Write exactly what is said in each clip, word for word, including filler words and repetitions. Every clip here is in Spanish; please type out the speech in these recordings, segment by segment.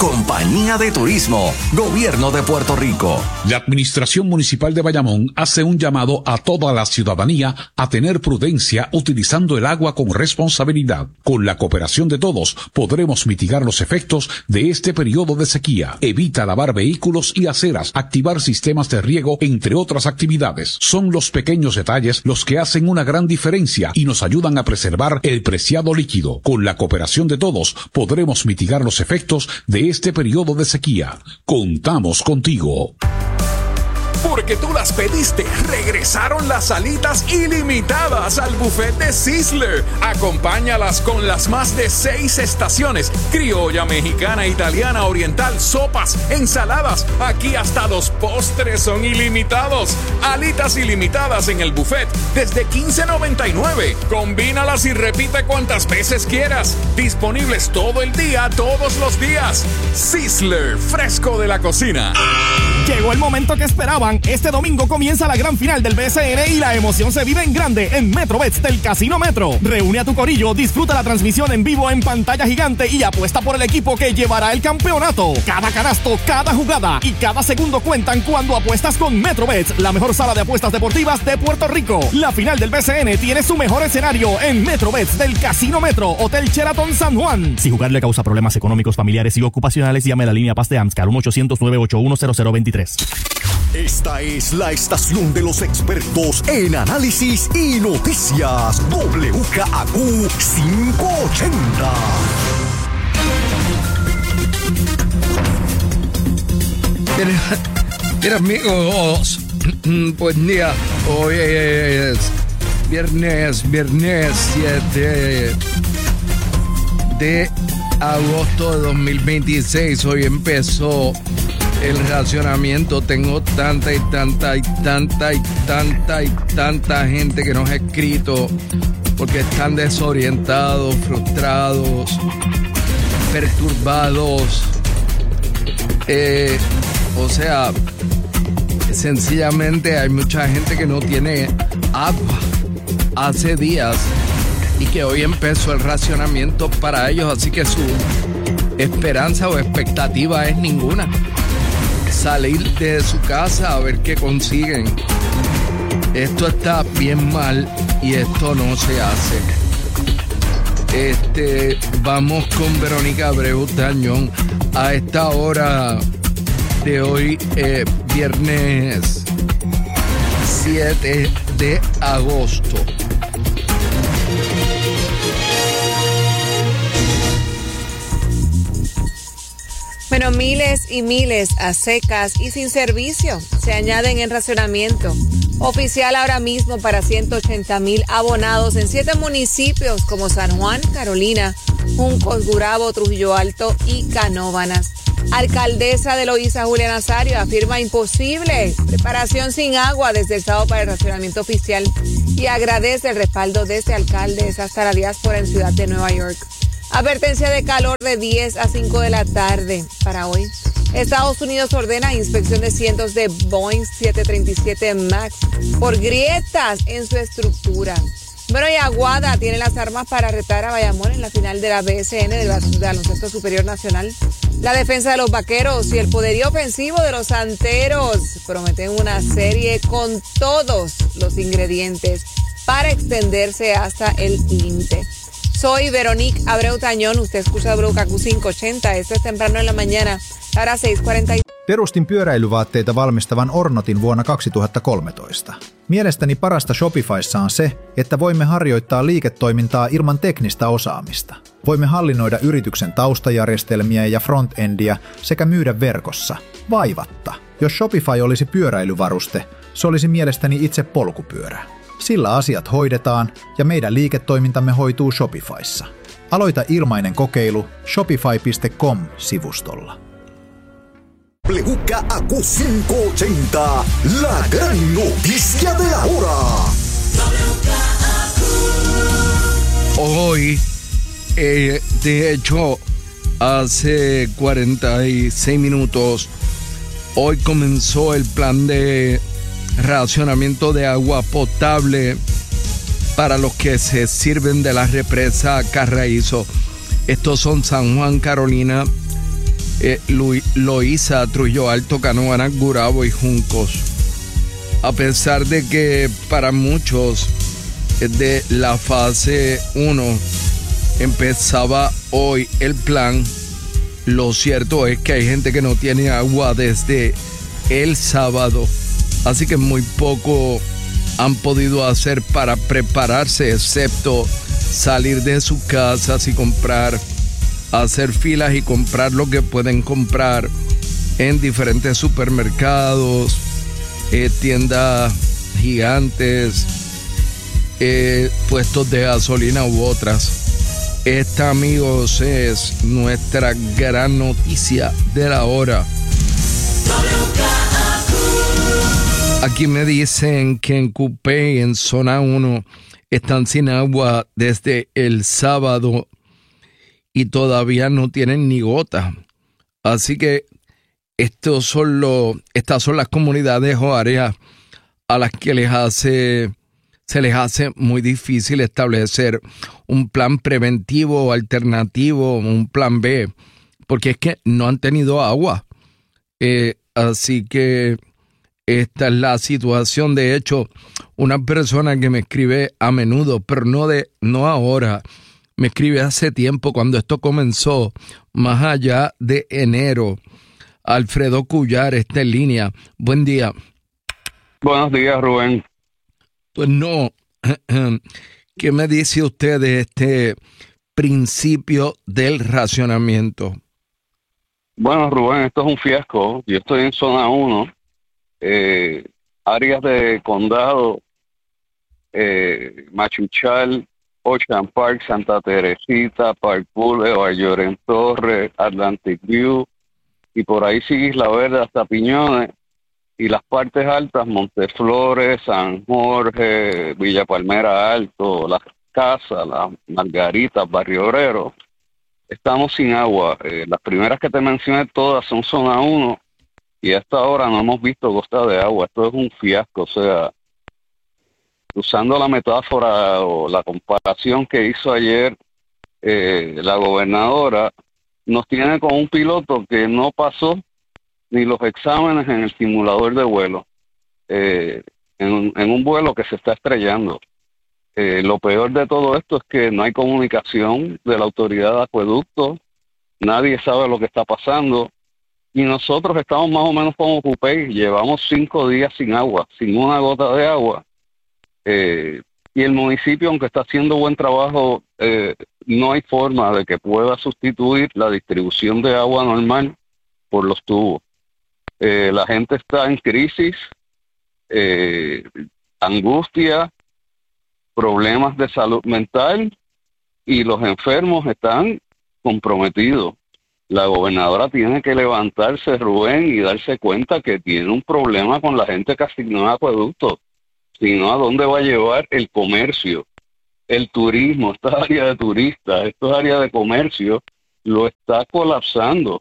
Compañía de Turismo, Gobierno de Puerto Rico. La Administración Municipal de Bayamón hace un llamado a toda la ciudadanía a tener prudencia utilizando el agua con responsabilidad. Con la cooperación de todos, podremos mitigar los efectos de este periodo de sequía. Evita lavar vehículos y aceras, activar sistemas de riego, entre otras actividades. Son los pequeños detalles los que hacen una gran diferencia y nos ayudan a preservar el preciado líquido. Con la cooperación de todos, podremos mitigar los efectos de este periodo de sequía. Contamos contigo. Porque tú las pediste, regresaron las alitas ilimitadas al buffet de Sizzler. Acompáñalas con las más de seis estaciones: criolla, mexicana, italiana, oriental, sopas, ensaladas. Aquí hasta los postres son ilimitados. Alitas ilimitadas en el buffet desde quince noventa y nueve. Combínalas y repite cuantas veces quieras. Disponibles todo el día, todos los días. Sizzler, fresco de la cocina. Llegó el momento que esperaban. Este domingo comienza la gran final del B S N y la emoción se vive en grande en MetroBets del Casino Metro. Reúne a tu corillo, disfruta la transmisión en vivo en pantalla gigante y apuesta por el equipo que llevará el campeonato. Cada canasto, cada jugada y cada segundo cuentan cuando apuestas con MetroBets, la mejor sala de apuestas deportivas de Puerto Rico. La final del B S N tiene su mejor escenario en MetroBets del Casino Metro, Hotel Sheraton San Juan. Si jugar le causa problemas económicos, familiares y ocupacionales, llame a la línea Paz de AMSCAR uno ochocientos, nueve ocho uno, cero cero dos tres. Esta es la estación de los expertos en análisis y noticias. W K A Q quinientos ochenta. Bien, bien amigos, buen día. Hoy es viernes, viernes siete de agosto de dos mil veintiséis. Hoy empezó el racionamiento. Tengo tanta y tanta y tanta y tanta y tanta gente que nos ha escrito porque están desorientados, frustrados, perturbados. Eh, o sea, sencillamente hay mucha gente que no tiene agua hace días y que hoy empezó el racionamiento para ellos, así que su esperanza o expectativa es ninguna. Salir de su casa a ver qué consiguen. Esto está bien mal y esto no se hace. Este, vamos con Verónica Abreu Tañón a esta hora de hoy, eh, viernes siete de agosto. Bueno, miles y miles a secas y sin servicio se añaden en racionamiento oficial ahora mismo para ciento ochenta mil abonados en siete municipios como San Juan, Carolina, Juncos, Gurabo, Trujillo Alto y Canóvanas. Alcaldesa de Loíza, Julia Nazario, afirma imposible preparación sin agua desde el sábado para el racionamiento oficial y agradece el respaldo de este alcalde hasta la diáspora en Ciudad de Nueva York. Advertencia de calor de diez a cinco de la tarde para hoy. Estados Unidos ordena inspección de cientos de Boeing siete treinta y siete MAX por grietas en su estructura. Bueno, y Aguada tiene las armas para retar a Bayamón en la final de la B S N del Baloncesto Superior Nacional. La defensa de los Vaqueros y el poderío ofensivo de los Santeros prometen una serie con todos los ingredientes para extenderse hasta el límite. Soy Verónica Abreu Tañón, usted escucha W K A Q quinientos ochenta, esto es temprano en la mañana, ahora seis cuarenta. Perustin pyöräilyvaatteita valmistavan Ornotin vuonna kaksituhattakolmetoista. Mielestäni parasta Shopifyssa on se, että voimme harjoittaa liiketoimintaa ilman teknistä osaamista. Voimme hallinnoida yrityksen taustajärjestelmiä ja front-endiä sekä myydä verkossa, vaivatta. Jos Shopify olisi pyöräilyvaruste, se olisi mielestäni itse polkupyörä. Sillä asiat hoidetaan ja meidän liiketoimintamme hoituu Shopifyssa. Aloita ilmainen kokeilu shopify piste com-sivustolla. W K A Q quinientos ochenta, la gran noticia de la hora. Hoy, eh, de hecho, hace cuarenta y seis minutos, hoy comenzó el plan de racionamiento de agua potable para los que se sirven de la represa Carraízo. Estos son San Juan, Carolina, eh, Lu- Loíza, Trujillo Alto, Canóvana, Gurabo y Juncos. A pesar de que para muchos de la fase uno empezaba hoy el plan, lo cierto es que hay gente que no tiene agua desde el sábado, así que muy poco han podido hacer para prepararse, excepto salir de sus casas y comprar, hacer filas y comprar lo que pueden comprar en diferentes supermercados, eh, tiendas gigantes, eh, puestos de gasolina u otras. Esta, amigos, es nuestra gran noticia de la hora. Aquí me dicen que en Cupey, en zona uno, están sin agua desde el sábado y todavía no tienen ni gota. Así que estos son los, estas son las comunidades o áreas a las que les hace, se les hace muy difícil establecer un plan preventivo o alternativo, un plan B, porque es que no han tenido agua. Eh, así que esta es la situación. De hecho, una persona que me escribe a menudo, pero no de no ahora, me escribe hace tiempo cuando esto comenzó, más allá de enero. Alfredo Cuyar está en línea. Buen día. Buenos días, Rubén. Pues no, ¿qué me dice usted de este principio del racionamiento? Bueno, Rubén, esto es un fiasco. Yo estoy en zona uno, eh, áreas de condado, eh, Machuchal, Ocean Park, Santa Teresita, Park Boulevard, Lloren Torres, Atlantic View, y por ahí sigue Isla Verde hasta Piñones, y las partes altas, Monteflores, San Jorge, Villa Palmera Alto, Las Casas, Las Margaritas, Barrio Obrero. Estamos sin agua. Eh, las primeras que te mencioné todas son zona uno, y hasta ahora no hemos visto gota de agua. Esto es un fiasco. O sea, usando la metáfora o la comparación que hizo ayer eh, la gobernadora, nos tiene con un piloto que no pasó ni los exámenes en el simulador de vuelo, eh, en, un, en un vuelo que se está estrellando. Eh, lo peor de todo esto es que no hay comunicación de la autoridad de acueducto, nadie sabe lo que está pasando, y nosotros estamos más o menos como Cupey, llevamos cinco días sin agua, sin una gota de agua, eh, y el municipio, aunque está haciendo buen trabajo, eh, no hay forma de que pueda sustituir la distribución de agua normal por los tubos. Eh, la gente está en crisis, eh, angustia, problemas de salud mental, y los enfermos están comprometidos. La gobernadora tiene que levantarse, Rubén, y darse cuenta que tiene un problema con la gente que asignó a acueductos. Si no, ¿a dónde va a llevar el comercio? El turismo, esta área de turistas, esta área de comercio, lo está colapsando.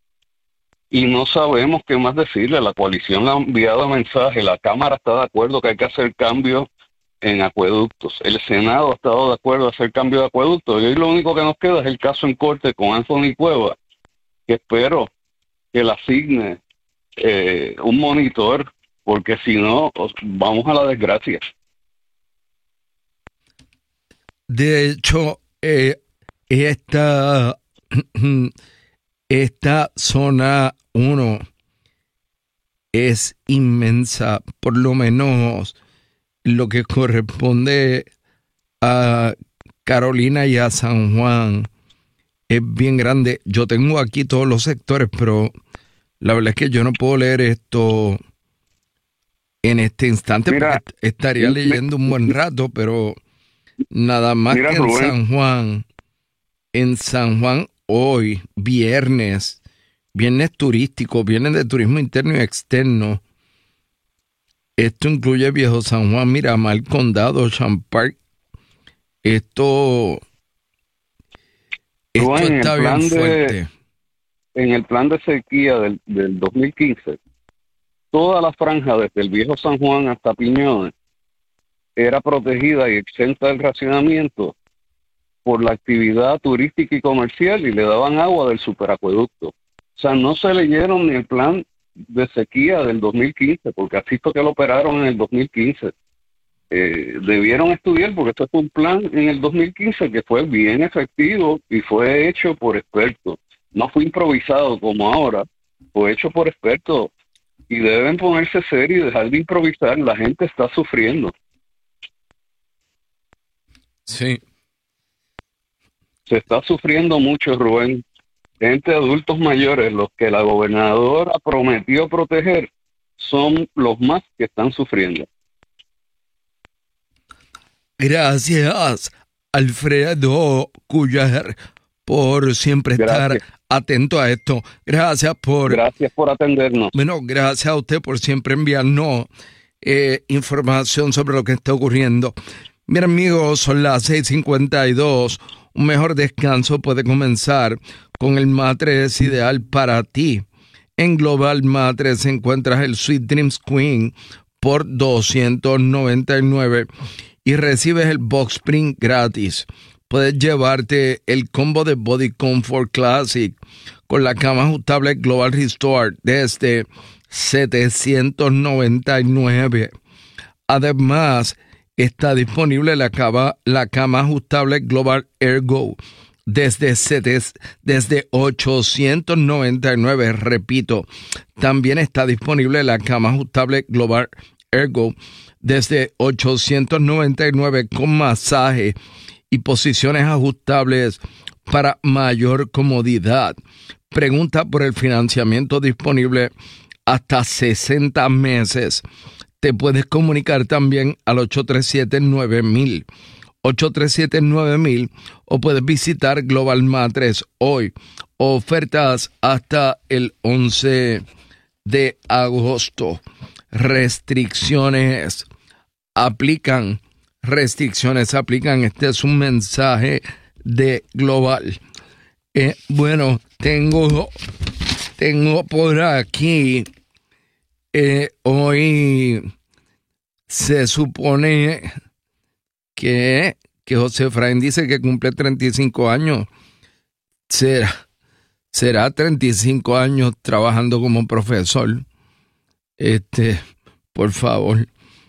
Y no sabemos qué más decirle. La coalición ha enviado mensaje, la Cámara está de acuerdo que hay que hacer cambios en acueductos. El Senado ha estado de acuerdo en hacer cambios de acueductos. Y hoy lo único que nos queda es el caso en corte con Anthony Cueva, que espero que le asigne eh, un monitor, porque si no, vamos a la desgracia. De hecho, eh, esta, esta zona uno es inmensa, por lo menos lo que corresponde a Carolina y a San Juan es bien grande. Yo tengo aquí todos los sectores, pero la verdad es que yo no puedo leer esto en este instante. Mira, porque estaría leyendo un buen rato, pero nada más mira, que en Rubén. San Juan, en San Juan hoy, viernes, viernes turístico, viernes de turismo interno y externo. Esto incluye Viejo San Juan, Miramar, Condado, Ocean Park. Esto, esto Rubén, está bien de, fuerte. En el plan de sequía del, del dos mil quince, toda la franja desde el Viejo San Juan hasta Piñones era protegida y exenta del racionamiento por la actividad turística y comercial, y le daban agua del superacueducto. sea, no se leyeron ni el plan de sequía del dos mil quince, porque así fue que lo operaron en el dos mil quince. Eh, debieron estudiar, porque esto fue un plan en el dos mil quince que fue bien efectivo y fue hecho por expertos. No fue improvisado como ahora, fue hecho por expertos. Y deben ponerse serios y dejar de improvisar. La gente está sufriendo. Sí. Se está sufriendo mucho, Rubén. Gente, adultos mayores, los que la gobernadora prometió proteger, son los más que están sufriendo. Gracias, Alfredo Cuellar, por siempre Gracias. estar atento a esto. Gracias por... Gracias por atendernos. Bueno, gracias a usted por siempre enviarnos eh, información sobre lo que está ocurriendo. Mira, amigos, son las seis cincuenta y dos. Un mejor descanso puede comenzar con el Mattress ideal para ti. En Global Mattress encuentras el Sweet Dreams Queen por doscientos noventa y nueve y recibes el Box Spring gratis. Puedes llevarte el combo de Body Comfort Classic con la cama ajustable Global Restore desde setecientos noventa y nueve. Además, está disponible la cama, la cama ajustable Global Ergo desde, desde ochocientos noventa y nueve. Repito, también está disponible la cama ajustable Global Ergo desde ochocientos noventa y nueve con masaje y posiciones ajustables para mayor comodidad. Pregunta por el financiamiento disponible hasta sesenta meses. Te puedes comunicar también al ocho tres siete nueve mil, ocho tres siete nueve mil, o puedes visitar Global Mattress hoy. Ofertas hasta el once de agosto. Restricciones aplican. Restricciones aplican. Este es un mensaje de Global. Eh, bueno, tengo, tengo por aquí, eh, hoy se supone que, que José Efraín dice que cumple treinta y cinco años. Será, será treinta y cinco años trabajando como profesor. Este, por favor.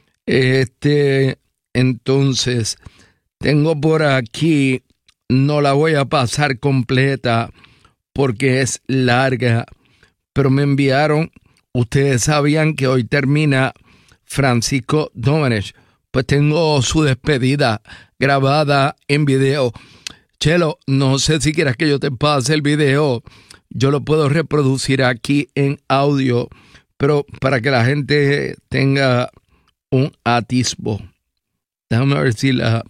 Este, entonces, tengo por aquí, no la voy a pasar completa porque es larga, pero me enviaron, ustedes sabían que hoy termina Francisco Domenech, pues tengo su despedida grabada en video. Chelo, no sé si quieras que yo te pase el video, yo lo puedo reproducir aquí en audio, pero para que la gente tenga un atisbo. Déjame ver si la...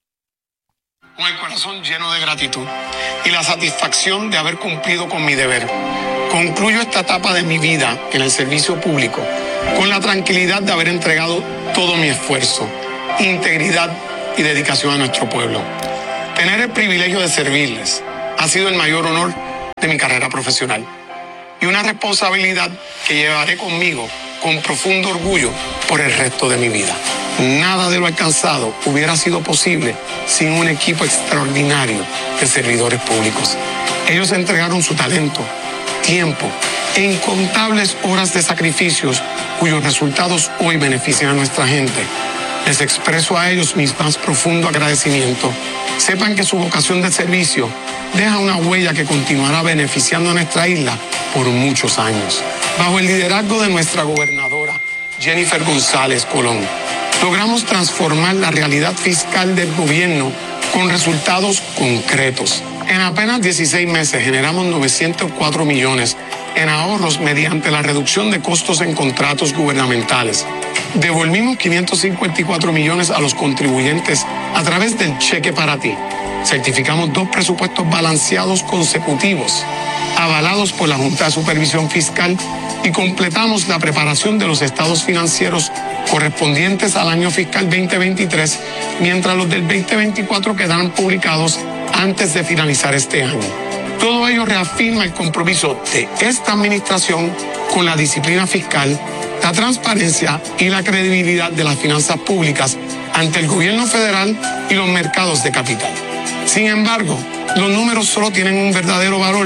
Con el corazón lleno de gratitud y la satisfacción de haber cumplido con mi deber. Concluyo esta etapa de mi vida en el servicio público con la tranquilidad de haber entregado todo mi esfuerzo, integridad y dedicación a nuestro pueblo. Tener el privilegio de servirles ha sido el mayor honor de mi carrera profesional y una responsabilidad que llevaré conmigo con profundo orgullo por el resto de mi vida. Nada de lo alcanzado hubiera sido posible sin un equipo extraordinario de servidores públicos. Ellos entregaron su talento, tiempo e incontables horas de sacrificios cuyos resultados hoy benefician a nuestra gente. Les expreso a ellos mi más profundo agradecimiento. Sepan que su vocación de servicio deja una huella que continuará beneficiando a nuestra isla por muchos años. Bajo el liderazgo de nuestra gobernadora, Jennifer González Colón, logramos transformar la realidad fiscal del gobierno con resultados concretos. En apenas dieciséis meses generamos novecientos cuatro millones en ahorros mediante la reducción de costos en contratos gubernamentales. Devolvimos quinientos cincuenta y cuatro millones a los contribuyentes a través del cheque para ti. Certificamos dos presupuestos balanceados consecutivos, avalados por la Junta de Supervisión Fiscal, y completamos la preparación de los estados financieros correspondientes al año fiscal veinte veintitrés, mientras los del veinte veinticuatro quedarán publicados antes de finalizar este año. Todo ello reafirma el compromiso de esta administración con la disciplina fiscal, la transparencia y la credibilidad de las finanzas públicas ante el gobierno federal y los mercados de capital. Sin embargo, los números solo tienen un verdadero valor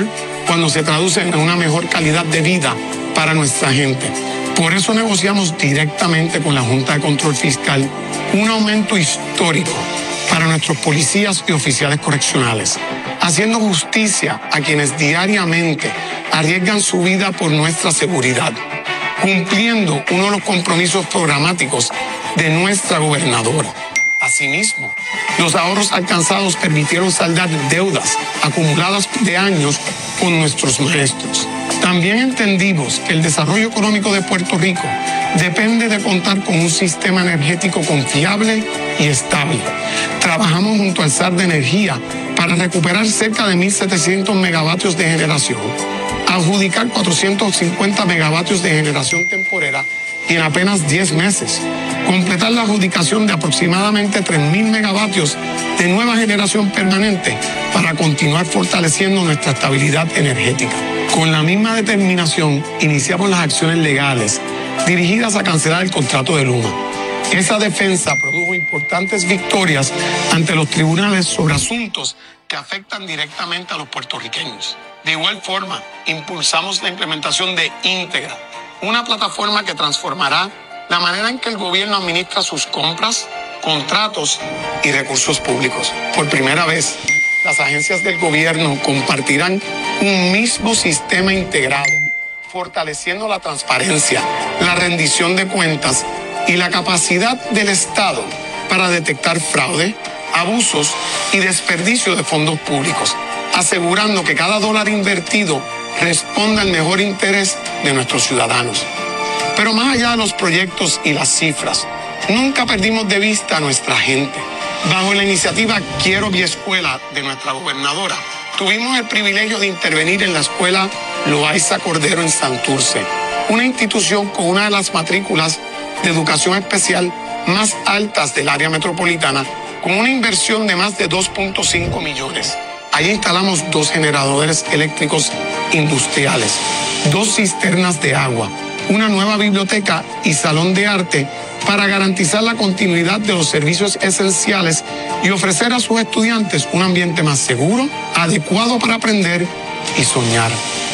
cuando se traducen en una mejor calidad de vida para nuestra gente. Por eso negociamos directamente con la Junta de Control Fiscal un aumento histórico para nuestros policías y oficiales correccionales, haciendo justicia a quienes diariamente arriesgan su vida por nuestra seguridad, cumpliendo uno de los compromisos programáticos de nuestra gobernadora. Asimismo, los ahorros alcanzados permitieron saldar deudas acumuladas de años con nuestros maestros. También entendimos que el desarrollo económico de Puerto Rico depende de contar con un sistema energético confiable y estable. Trabajamos junto al S A R de Energía para recuperar cerca de mil setecientos megavatios de generación, adjudicar cuatrocientos cincuenta megavatios de generación temporera y en apenas diez meses, completar la adjudicación de aproximadamente tres mil megavatios de nueva generación permanente para continuar fortaleciendo nuestra estabilidad energética. Con la misma determinación, iniciamos las acciones legales dirigidas a cancelar el contrato de Luma. Esa defensa produjo importantes victorias ante los tribunales sobre asuntos que afectan directamente a los puertorriqueños. De igual forma, impulsamos la implementación de Íntegra, una plataforma que transformará la manera en que el gobierno administra sus compras, contratos y recursos públicos. Por primera vez, las agencias del gobierno compartirán un mismo sistema integrado, fortaleciendo la transparencia, la rendición de cuentas y la capacidad del Estado para detectar fraude, abusos y desperdicio de fondos públicos, asegurando que cada dólar invertido responda al mejor interés de nuestros ciudadanos. Pero más allá de los proyectos y las cifras, nunca perdimos de vista a nuestra gente. Bajo la iniciativa Quiero Mi Escuela de nuestra gobernadora, tuvimos el privilegio de intervenir en la escuela Loaiza Cordero en Santurce, una institución con una de las matrículas de educación especial más altas del área metropolitana, con una inversión de más de dos punto cinco millones. Allí instalamos dos generadores eléctricos industriales, dos cisternas de agua, una nueva biblioteca y salón de arte para garantizar la continuidad de los servicios esenciales y ofrecer a sus estudiantes un ambiente más seguro, adecuado para aprender y soñar.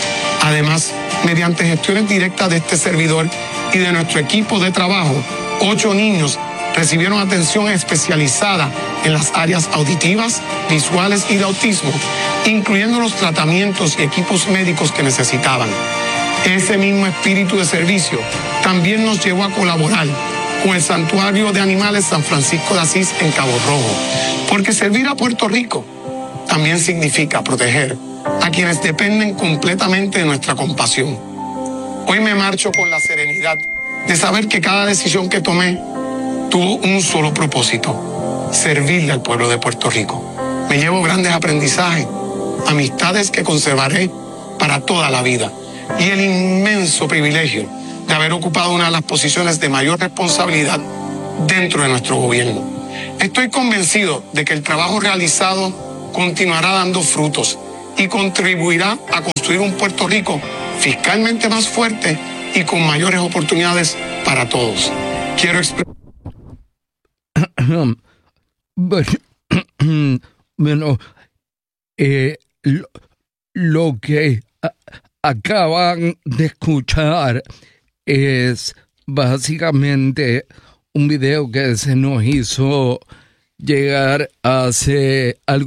Además, mediante gestiones directas de este servidor y de nuestro equipo de trabajo, ocho niños recibieron atención especializada en las áreas auditivas, visuales y de autismo, incluyendo los tratamientos y equipos médicos que necesitaban. Ese mismo espíritu de servicio también nos llevó a colaborar con el Santuario de Animales San Francisco de Asís en Cabo Rojo, porque servir a Puerto Rico también significa proteger a quienes dependen completamente de nuestra compasión. Hoy me marcho con la serenidad de saber que cada decisión que tomé tuvo un solo propósito: servirle al pueblo de Puerto Rico. Me llevo grandes aprendizajes, amistades que conservaré para toda la vida y el inmenso privilegio de haber ocupado una de las posiciones de mayor responsabilidad dentro de nuestro gobierno. Estoy convencido de que el trabajo realizado continuará dando frutos y contribuirá a construir un Puerto Rico fiscalmente más fuerte y con mayores oportunidades para todos. Quiero expresar... Bueno, eh, lo, lo que a, acaban de escuchar es básicamente un video que se nos hizo llegar hace algo